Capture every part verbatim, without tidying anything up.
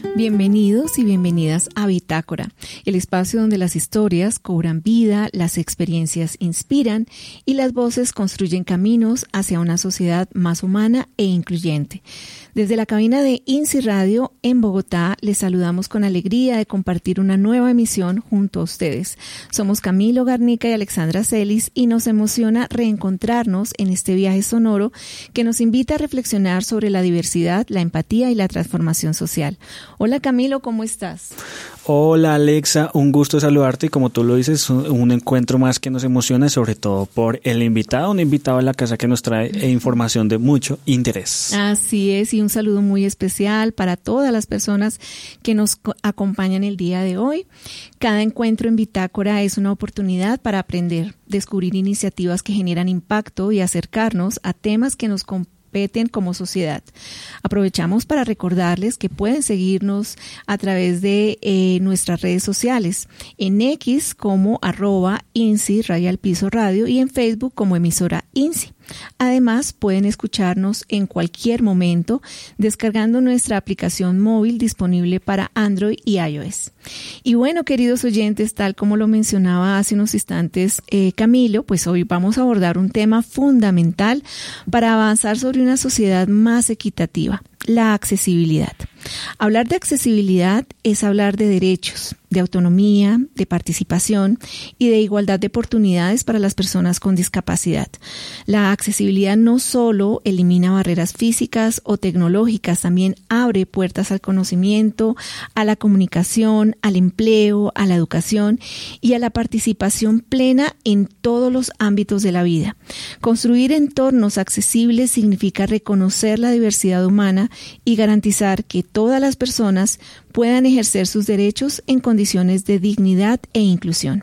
Bienvenidos y bienvenidas a Bitácora, el espacio donde las historias cobran vida, las experiencias inspiran y las voces construyen caminos hacia una sociedad más humana e incluyente. Desde la cabina de INSI Radio en Bogotá, les saludamos con alegría de compartir una nueva emisión junto a ustedes. Somos Camilo Garnica y Alexandra Celis y nos emociona reencontrarnos en este viaje sonoro que nos invita a reflexionar sobre la diversidad, la empatía y la transformación social. Hola Camilo, ¿cómo estás? Hola Alexa, un gusto saludarte y como tú lo dices, un, un encuentro más que nos emociona, sobre todo por el invitado, un invitado a la casa que nos trae información de mucho interés. Así es, y un saludo muy especial para todas las personas que nos acompañan el día de hoy. Cada encuentro en Bitácora es una oportunidad para aprender, descubrir iniciativas que generan impacto y acercarnos a temas que nos competen como sociedad. Aprovechamos para recordarles que pueden seguirnos a través de eh, nuestras redes sociales, en X como arroba INSI Raya al Piso Radio y en Facebook como emisora INSI. Además, pueden escucharnos en cualquier momento descargando nuestra aplicación móvil disponible para Android y iOS. Y bueno, queridos oyentes, tal como lo mencionaba hace unos instantes eh, Camilo, pues hoy vamos a abordar un tema fundamental para avanzar sobre una sociedad más equitativa, la accesibilidad. Hablar de accesibilidad es hablar de derechos, de autonomía, de participación y de igualdad de oportunidades para las personas con discapacidad. La accesibilidad no solo elimina barreras físicas o tecnológicas, también abre puertas al conocimiento, a la comunicación, al empleo, a la educación y a la participación plena en todos los ámbitos de la vida. Construir entornos accesibles significa reconocer la diversidad humana y garantizar que todas las personas puedan ejercer sus derechos en condiciones de dignidad e inclusión.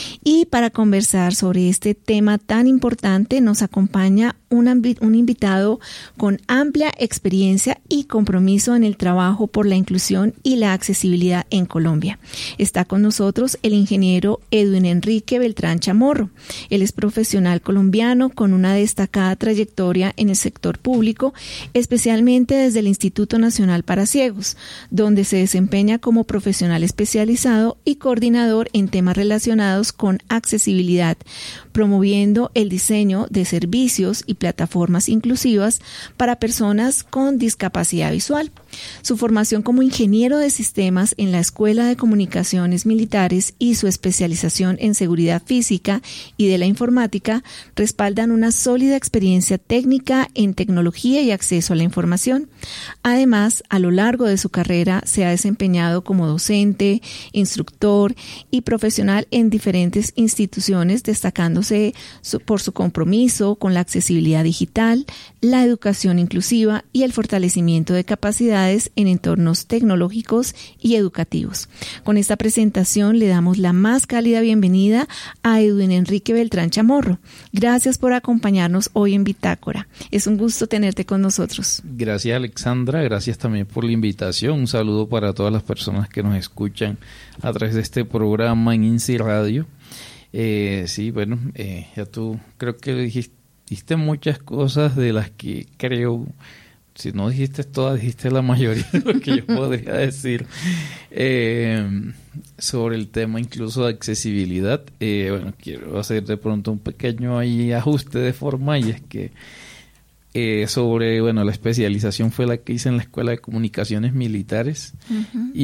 Y para conversar sobre este tema tan importante nos acompaña un, un invitado con amplia experiencia y compromiso en el trabajo por la inclusión y la accesibilidad en Colombia. Está con nosotros el ingeniero Edwin Enrique Beltrán Chamorro. Él es profesional colombiano con una destacada trayectoria en el sector público, especialmente desde el Instituto Nacional para Ciegos, donde se desempeña desempeña como profesional especializado y coordinador en temas relacionados con accesibilidad, promoviendo el diseño de servicios y plataformas inclusivas para personas con discapacidad visual. Su formación como ingeniero de sistemas en la Escuela de Comunicaciones Militares y su especialización en seguridad física y de la informática respaldan una sólida experiencia técnica en tecnología y acceso a la información. Además, a lo largo de su carrera se ha desempeñado como docente, instructor y profesional en diferentes instituciones, destacándose por su compromiso con la accesibilidad digital, la educación inclusiva y el fortalecimiento de capacidades en entornos tecnológicos y educativos. Con esta presentación le damos la más cálida bienvenida a Edwin Enrique Beltrán Chamorro. Gracias por acompañarnos hoy en Bitácora. Es un gusto tenerte con nosotros. Gracias Alexandra, gracias también por la invitación. Un saludo para todas las personas que nos escuchan a través de este programa en INSI Radio. Eh, sí, bueno, eh, ya tú creo que dijiste, dijiste muchas cosas de las que creo... Si no dijiste todas, dijiste la mayoría de lo que yo podría decir eh, sobre el tema incluso de accesibilidad. Eh, bueno, quiero hacer de pronto un pequeño ahí ajuste de forma y es que eh, sobre, bueno, la especialización fue la que hice en la Escuela de Comunicaciones Militares. Uh-huh.